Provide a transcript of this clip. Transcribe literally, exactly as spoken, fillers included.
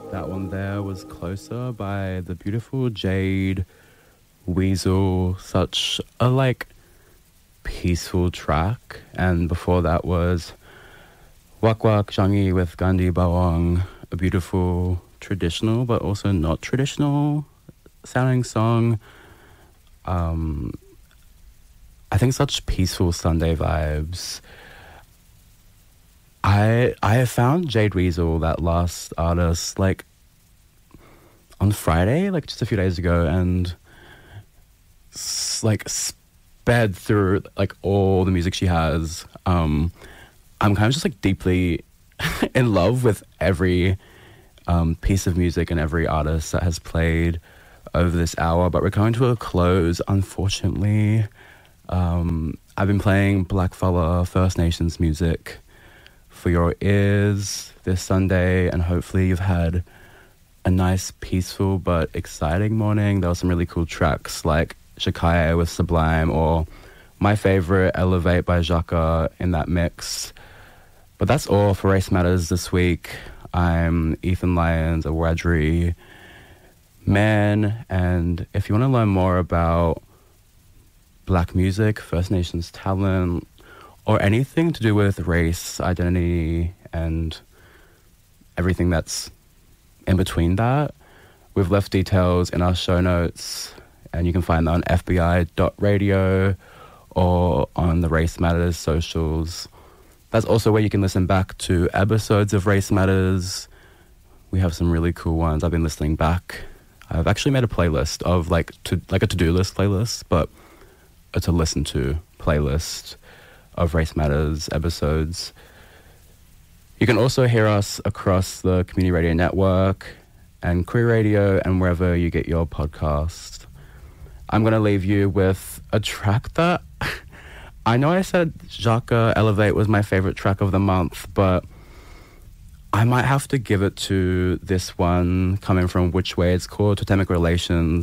That one there was Closer by the beautiful Jade Weasel. Such a like peaceful track. And before that was Wak Wak Jangi with Gandhi Bawang, a beautiful traditional but also not traditional sounding song. Um, I think such peaceful Sunday vibes. I I have found Jade Weasel, that last artist, like on Friday, like just a few days ago, and s- like sped through like all the music she has. Um, I'm kind of just like deeply in love with every um, piece of music and every artist that has played over this hour. But we're coming to a close, unfortunately. Um, I've been playing Blackfella First Nations music for your ears this Sunday, and hopefully you've had a nice, peaceful but exciting morning. There were some really cool tracks like Shakaya with Sublime, or my favorite, Elevate by Xhaka, in that mix. But that's all for Race Matters this week. I'm Ethan Lyons, a Wiradjuri man, and if you want to learn more about Black music, First Nations talent, or anything to do with race, identity, and everything that's in between that, we've left details in our show notes, and you can find that on f b i dot radio or on the Race Matters socials. That's also where you can listen back to episodes of Race Matters. We have some really cool ones. I've been listening back. I've actually made a playlist of like to like a to-do list playlist, but a to listen to playlist of Race Matters episodes. You can also hear us across the Community Radio Network and Queer Radio and wherever you get your podcast. I'm going to leave you with a track that I know I said Xhaka Elevate was my favorite track of the month, but I might have to give it to this one coming from Which Way. It's called Totemic Relations